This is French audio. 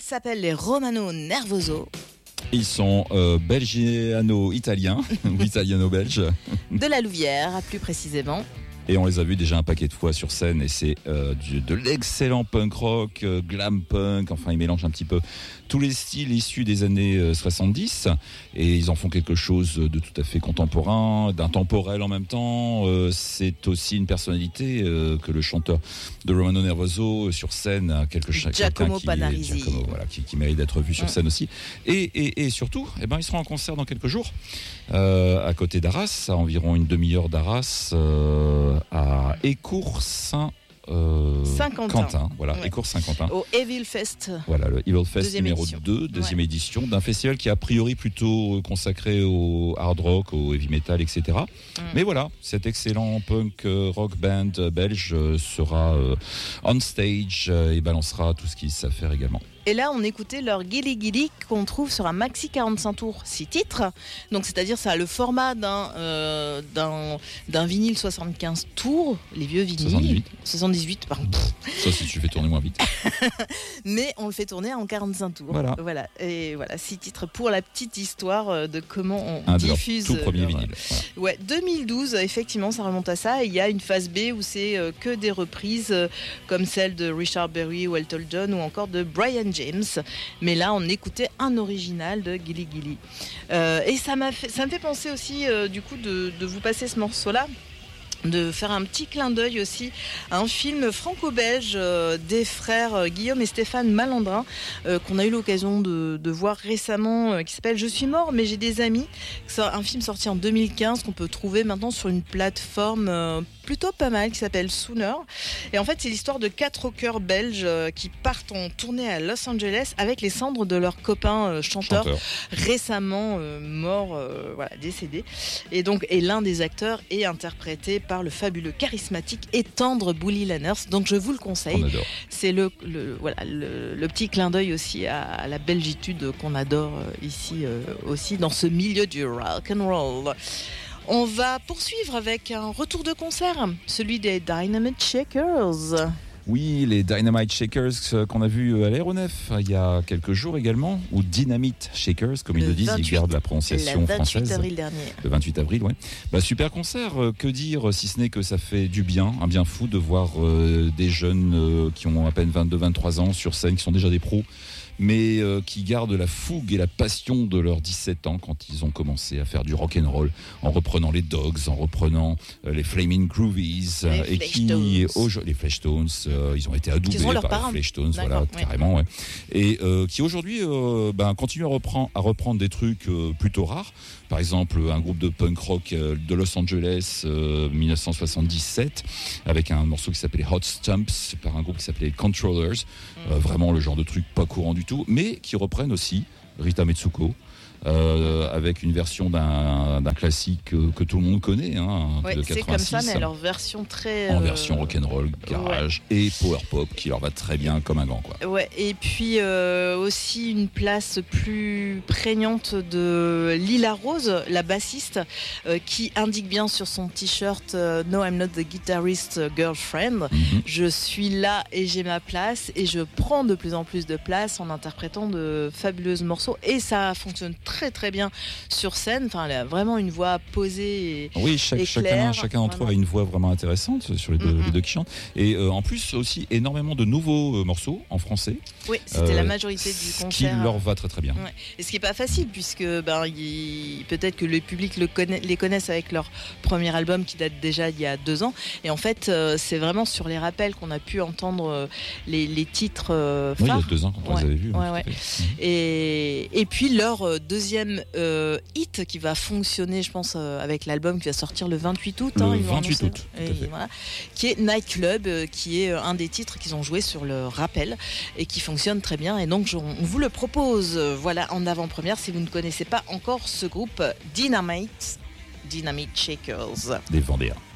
s'appellent les Romano Nervoso. Ils sont belgiano-italiens, ou italiano-belges. De la Louvière, plus précisément. Et on les a vus déjà un paquet de fois sur scène et c'est de l'excellent punk rock, glam punk, enfin ils mélangent un petit peu tous les styles issus des années 70 et ils en font quelque chose de tout à fait contemporain, d'intemporel en même temps. C'est aussi une personnalité que le chanteur de Romano Nervoso sur scène a Giacomo Panarisi, qui mérite d'être vu sur scène aussi. Et surtout, ils seront en concert dans quelques jours à côté d'Arras, à environ une demi-heure d'Arras. À Écourt Saint-Quentin. Voilà, ouais. Écourt Saint-Quentin. Au Evil Fest. Voilà, le Evil Fest numéro 2, deuxième ouais. édition, d'un festival qui est a priori plutôt consacré au hard rock, au heavy metal, etc. Mais voilà, cet excellent punk rock band belge sera on stage et balancera tout ce qu'ils savent faire également. Et là, on écoutait leur Gilly Gilly qu'on trouve sur un maxi 45 tours, 6 titres. Donc, c'est-à-dire, ça a le format d'un vinyle 75 tours, les vieux vinyles. 78, pardon. Ça, si tu fais tourner moins vite. Mais on le fait tourner en 45 tours. Voilà. Et voilà, 6 titres pour la petite histoire de comment on diffuse. Tout premier vinyle. Voilà. Ouais, 2012, effectivement, ça remonte à ça. Et il y a une phase B où c'est que des reprises comme celle de Richard Berry ou Elton John ou encore de Brian James, mais là on écoutait un original de Gilly Gilly et ça me fait penser aussi du coup de vous passer ce morceau là, de faire un petit clin d'œil aussi à un film franco-belge des frères Guillaume et Stéphane Malandrin qu'on a eu l'occasion de voir récemment, qui s'appelle Je suis mort mais j'ai des amis. C'est un film sorti en 2015 qu'on peut trouver maintenant sur une plateforme plutôt pas mal qui s'appelle Sooner. Et en fait, c'est l'histoire de 4 rockers belges qui partent en tournée à Los Angeles avec les cendres de leurs copains chanteurs récemment morts, décédés. Et l'un des acteurs est interprété par le fabuleux, charismatique et tendre Bully Lanners. Donc je vous le conseille. C'est le petit clin d'œil aussi à la belgitude qu'on adore ici aussi dans ce milieu du rock and roll. On va poursuivre avec un retour de concert, celui des Dynamite Shakers. Oui, les Dynamite Shakers qu'on a vus à l'Aéronef il y a quelques jours également, ou Dynamite Shakers, comme ils le disent, ils gardent la prononciation française. Le 28 avril dernier. Le 28 avril, ouais. Super concert, que dire, si ce n'est que ça fait du bien, un bien fou de voir des jeunes qui ont à peine 22-23 ans sur scène, qui sont déjà des pros, mais qui gardent la fougue et la passion de leurs 17 ans quand ils ont commencé à faire du rock'n'roll en reprenant les Dogs, en reprenant les Flaming Groovies les Fleshtones, ils ont été adoubés par les Fleshtones, carrément, ouais. Et qui aujourd'hui continuent à reprendre des trucs plutôt rares. Par exemple, un groupe de punk rock de Los Angeles 1977 avec un morceau qui s'appelait Hot Stumps par un groupe qui s'appelait Controllers, vraiment le genre de truc pas courant du tout, mais qui reprennent aussi Rita Mitsuko avec une version d'un classique que tout le monde connaît, de 86. C'est comme ça, mais alors version très en version rock'n'roll, garage et power pop qui leur va très bien comme un gant, quoi. Ouais, et puis aussi une place plus prégnante de Lila Rose, la bassiste, qui indique bien sur son t-shirt No, I'm not the guitarist girlfriend. Je suis là et j'ai ma place et je prends de plus en plus de place en interprétant de fabuleux morceaux et ça fonctionne très très bien sur scène. Enfin, elle a vraiment une voix posée et chacun d'entre eux a une voix vraiment intéressante sur les deux qui chantent. Et en plus aussi énormément de nouveaux morceaux en français. Oui, c'était la majorité du concert. Qui leur va très très bien. Ouais. Et ce qui n'est pas facile puisque peut-être que le public les connaissent avec leur premier album qui date déjà il y a 2 ans. Et en fait, c'est vraiment sur les rappels qu'on a pu entendre les titres phares. Oui, il y a 2 ans quand on les avait vus. Et puis leur deuxième hit qui va fonctionner, je pense, avec l'album qui va sortir le 28 août. Le 28 août, qui est Night Club, qui est un des titres qu'ils ont joué sur le rappel et qui fonctionne très bien. Et donc, on vous le propose en avant-première si vous ne connaissez pas encore ce groupe Dynamite Shakers. Des Vendéens.